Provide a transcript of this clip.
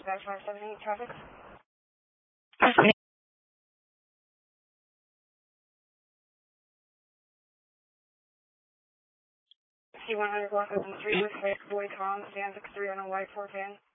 dispatch 578 traffic. C100 block open 3 with Boy Tom, Xanthix 3 on a white 410.